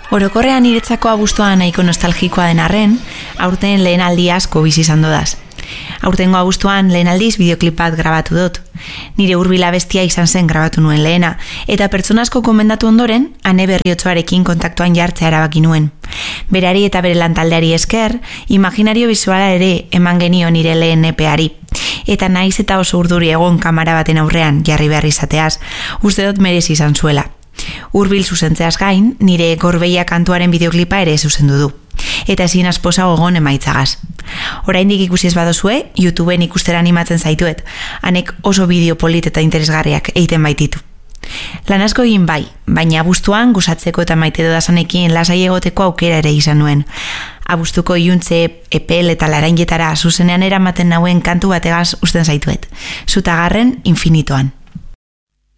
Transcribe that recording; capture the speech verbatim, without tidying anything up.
Orokorrean niretzako abuztua nahiko nostalgikoa den arren, aurten lehen aldi asko bizi izan dodaz. Aurtengo abuztuan lehen aldiz bideoklip bat grabatu dut. Nire hurbila bestia izan zen grabatu nuen lehena, eta pertsona asko komendatu ondoren, Ane Berriotxoarekin kontaktuan jartzea erabaki nuen. Berari eta bere lantaldeari esker, imaginario bizuala ere eman genio nire lehen E P-ari. Eta naiz eta oso urduri egon kamera baten aurrean jarri behar izateaz, uste dut merezi izan zuela. Hurbil zuzentzeaz gain, nire Gorbeia kantuaren bideoklipa ere zuzendu du. Eta ezin asposa gogon emaitzagaz. Oraindik ikusi ez badozue, YouTubeen ikustera animatzen zaituet, hanek oso bideo polit eta interesgarriak egiten baititu. Lan asko egin bai, baina abuztuan gusatzeko eta maite dodazanekin lasai egoteko aukera ere izan nuen. Abuztuko iuntze, epel eta larainetara zuzenean eramaten nauen kantu bategaz usten zaituet. Zutagarren infinitoan.